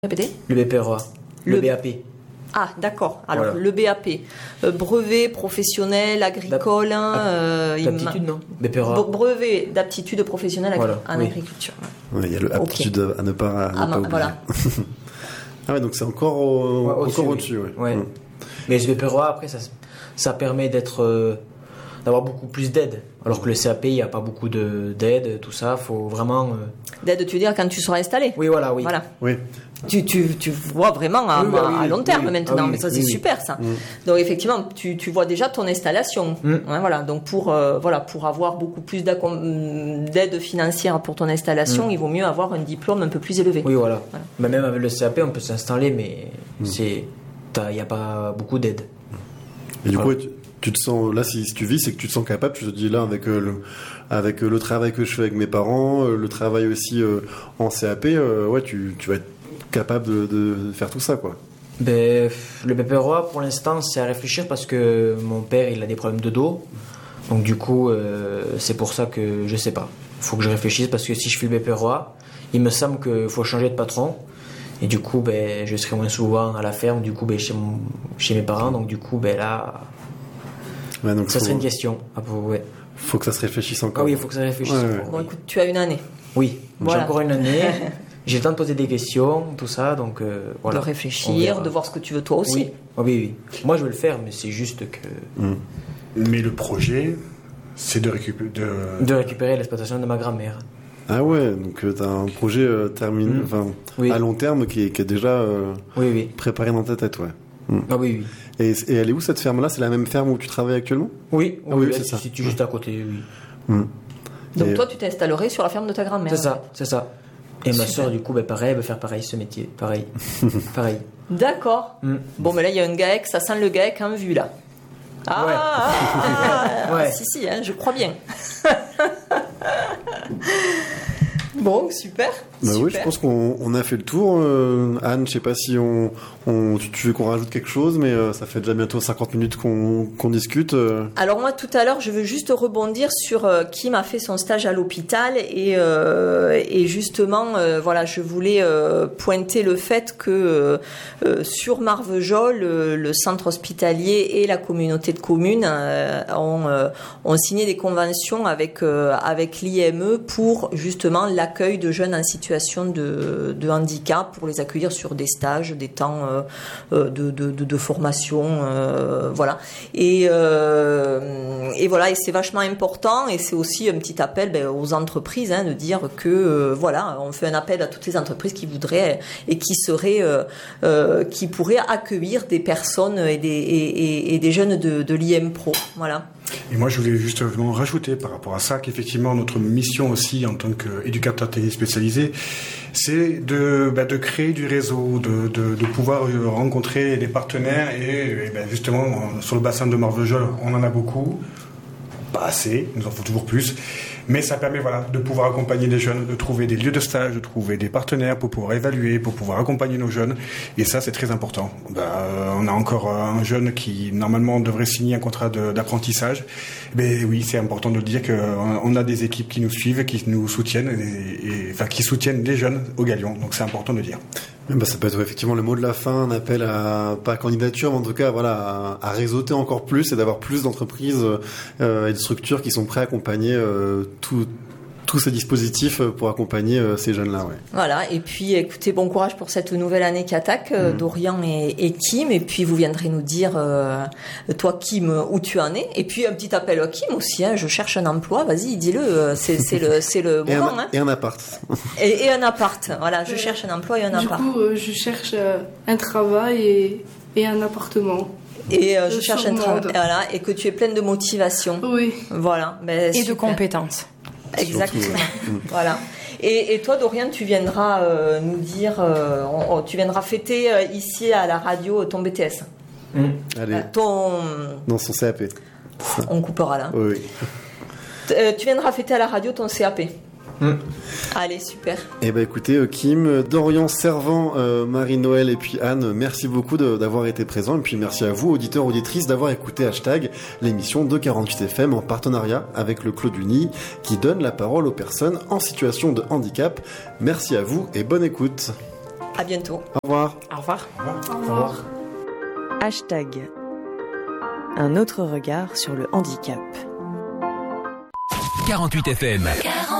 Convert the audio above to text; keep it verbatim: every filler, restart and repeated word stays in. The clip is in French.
Répétez. Le B P R O A. Le, le B A P. Ah, d'accord. Alors, voilà. Le B A P, euh, brevet professionnel agricole. D'ap- hein, euh, d'aptitude, non B P R O A. Brevet d'aptitude professionnelle voilà. en oui. agriculture. Ouais, il y a l'aptitude okay. à ne pas, à ne ah, pas oublier. Voilà. Ah ouais, donc c'est encore, au, ouais, encore au-dessus. au-dessus. Ouais. Ouais. Mmh. Mais le B P R O A, après, ça, ça permet d'être, euh, d'avoir beaucoup plus d'aide. Alors que le C A P, il n'y a pas beaucoup de, d'aide, tout ça. Il faut vraiment... Euh... D'aide, tu veux dire quand tu seras installé ? Oui, voilà, oui. Voilà. Oui. Tu, tu, tu vois vraiment à, oui, bah, oui, à long terme oui, maintenant, ah, oui, mais ça oui, c'est oui. super ça. Mm. Donc effectivement, tu, tu vois déjà ton installation. Mm. Hein, voilà. Donc pour euh, voilà pour avoir beaucoup plus d'aide financière pour ton installation, mm. il vaut mieux avoir un diplôme un peu plus élevé. Oui, voilà. voilà. Bah, même avec le C A P, on peut s'installer, mais mm. c'est il n'y a pas beaucoup d'aide. Et du voilà. coup, tu, tu te sens là si, si tu vis, c'est que tu te sens capable. Tu te dis là avec euh, le avec euh, le travail que je fais avec mes parents, euh, le travail aussi euh, en C A P, euh, ouais, tu tu vas être capable de, de faire tout ça, quoi. Ben, le B P R O A, pour l'instant, c'est à réfléchir parce que mon père, il a des problèmes de dos. Donc, du coup, euh, c'est pour ça que je sais pas. Il faut que je réfléchisse parce que si je fais le B P R O A, il me semble qu'il faut changer de patron. Et du coup, ben, je serai moins souvent à la ferme, du coup, ben, chez, mon, chez mes parents. Donc, du coup, ben, là, ouais, donc ça faut... serait une question. Ah, ouais. Faut que ça se réfléchisse encore. Ah oui, il faut que ça réfléchisse ouais, encore. ouais. Bon, écoute, tu as une année. Oui, voilà. J'ai encore une année. J'ai le temps de poser des questions, tout ça, donc euh, voilà. De réfléchir, de voir ce que tu veux toi aussi. Oui, oh, oui, oui. Moi, je veux le faire, mais c'est juste que... Mmh. Mais le projet, c'est de récupérer... De, de récupérer l'exploitation de ma grand-mère. Ah ouais, donc euh, tu as un projet euh, terminé, mmh. enfin, oui. à long terme qui est, qui est déjà euh, oui, oui. préparé dans ta tête, ouais. Mmh. Ah oui, oui. Et, et elle est où cette ferme-là ? C'est la même ferme où tu travailles actuellement ? Oui, ah, oui, oui, oui c'est ça. C'est juste à côté, oui. Mmh. Donc et toi, tu t'installerais sur la ferme de ta grand-mère. C'est ça, c'est ça. Et Super. Ma soeur, du coup, ben, pareil, elle veut faire pareil, ce métier. Pareil. pareil. D'accord. Mm. Bon, mais là, il y a un GAEC, ça sent le GAEC en vue, là. Ah, ouais. ah, ah, ah ouais. Si, si, hein, je crois bien. Bon, super. Bah super. Oui, je pense qu'on on a fait le tour. Euh, Anne, je sais pas si on, on, tu, tu veux qu'on rajoute quelque chose, mais euh, ça fait déjà bientôt cinquante minutes qu'on, qu'on discute. Euh. Alors moi, tout à l'heure, je veux juste rebondir sur euh, Kim a fait son stage à l'hôpital et, euh, et justement, euh, voilà, je voulais euh, pointer le fait que euh, sur Marvejols, le, le centre hospitalier et la communauté de communes euh, ont, euh, ont signé des conventions avec euh, avec l'I M E pour justement l'accueil de jeunes en situation de, de handicap, pour les accueillir sur des stages, des temps euh, de, de, de, de formation, euh, voilà. Et, euh, et voilà, et c'est vachement important, et c'est aussi un petit appel ben, aux entreprises, hein, de dire que euh, voilà, on fait un appel à toutes les entreprises qui voudraient et qui seraient, euh, euh, qui pourraient accueillir des personnes et des, et, et, et des jeunes de, de l'I M Pro, voilà. Et moi, je voulais justement rajouter par rapport à ça qu'effectivement, notre mission aussi en tant qu'éducateur technique spécialisé, c'est de, bah, de créer du réseau, de, de, de pouvoir rencontrer des partenaires. Et, et bah, justement, sur le bassin de Marvejols, on en a beaucoup. Pas assez, il nous en faut toujours plus. Mais ça permet voilà, de pouvoir accompagner des jeunes, de trouver des lieux de stage, de trouver des partenaires pour pouvoir évaluer, pour pouvoir accompagner nos jeunes. Et ça, c'est très important. Ben, euh, on a encore un jeune qui, normalement, devrait signer un contrat de, d'apprentissage. Mais oui, c'est important de le dire qu'on a des équipes qui nous suivent, qui nous soutiennent, et, et, enfin, qui soutiennent les jeunes au Galion. Donc, c'est important de le dire. Bah, ça peut être effectivement le mot de la fin, un appel à, pas à candidature, mais en tout cas, voilà, à, à réseauter encore plus et d'avoir plus d'entreprises euh, et de structures qui sont prêtes à accompagner euh, tout, tous ces dispositifs pour accompagner euh, ces jeunes-là. Ouais. Voilà, et puis écoutez, bon courage pour cette nouvelle année qui attaque, euh, mmh. Dorian et, et Kim, et puis vous viendrez nous dire, euh, toi Kim, où tu en es, et puis un petit appel à Kim aussi, hein, je cherche un emploi, vas-y, dis-le, c'est, c'est le, c'est le et moment. Un, hein. Et un appart. Et, et un appart, voilà, je cherche un emploi et un du appart. Du coup, euh, je cherche euh, un travail et, et un appartement. Et euh, je cherche un travail, voilà, et que tu es pleine de motivation. Oui. Voilà. Ben, et super. de compétences. Exactement. Surtout, ouais. Voilà. Et, et toi, Dorian, tu viendras euh, nous dire, euh, on, on, tu viendras fêter euh, ici à la radio ton B T S. Mmh. Allez. Euh, ton. Dans son C A P. On coupera là. Oui. Euh, tu viendras fêter à la radio ton C A P. Mmh. Allez, super. Eh ben écoutez, Kim, Dorian, Servant, euh, Marie-Noël et puis Anne, merci beaucoup de, d'avoir été présents. Et puis merci à vous, auditeurs, auditrices, d'avoir écouté Hashtag, l'émission de quarante-huit F M en partenariat avec le Clos du Nid, qui donne la parole aux personnes en situation de handicap. Merci à vous et bonne écoute. À bientôt. Au revoir. Au revoir. Au Au revoir. revoir. Hashtag. Un autre regard sur le handicap. quarante-huit F M.